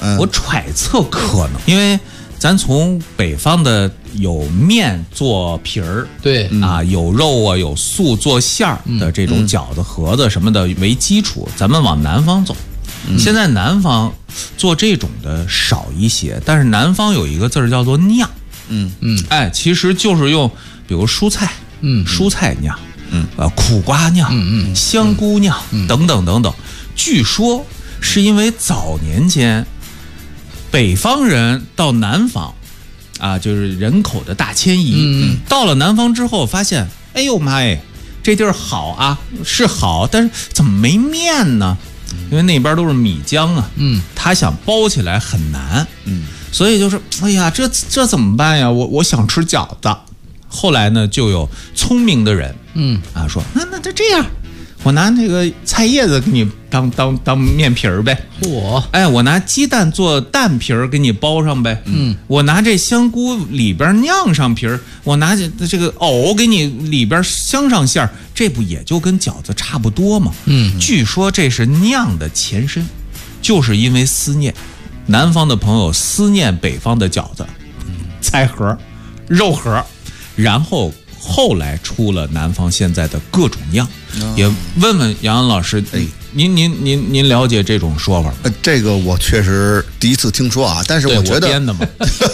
我揣测可能，因为咱从北方的有面做皮儿， 对啊，有肉啊，有素做馅儿的这种饺子盒子什么的为基础，咱们往南方走。现在南方做这种的少一些，但是南方有一个字儿叫做酿，哎，其实就是用比如蔬菜，蔬菜酿，苦瓜酿，香菇酿，等等等等。据说是因为早年间北方人到南方，啊，就是人口的大迁移，到了南方之后发现，哎呦妈耶，这地儿好啊，是好，但是怎么没面呢？因为那边都是米浆啊，他想包起来很难，所以就是哎呀，这怎么办呀？我想吃饺子。后来呢，就有聪明的人，说那就这样，我拿那个菜叶子给你当面皮儿呗。哎，我拿鸡蛋做蛋皮儿给你包上呗。我拿这香菇里边酿上皮儿，我拿这个藕给你里边镶上馅儿，这不也就跟饺子差不多吗？据说这是酿的前身，就是因为思念，南方的朋友思念北方的饺子，菜盒、肉盒，然后后来出了南方现在的各种酿。也问问杨洋老师，您了解这种说法吗？ 这个我确实第一次听说啊，但是我觉得编的嘛，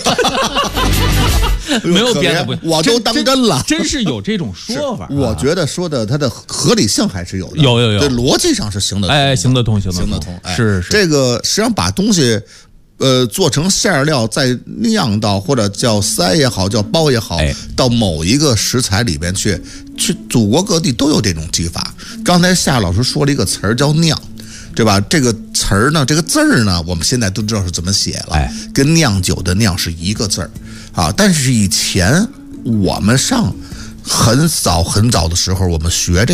没有编的， 我都当真了， 真是有这种说法。 我觉得说的它的合理性还是有的， 有， 对，逻辑上是行得通， 哎，行得通。是这个实际上把东西。做成馅料，再酿到或者叫塞也好，叫包也好，到某一个食材里边去祖国各地都有这种技法。刚才夏老师说了一个词儿叫酿，对吧？这个词儿呢，这个字儿呢，我们现在都知道是怎么写了，跟酿酒的酿是一个字儿啊。但是以前我们上很早的时候，我们学这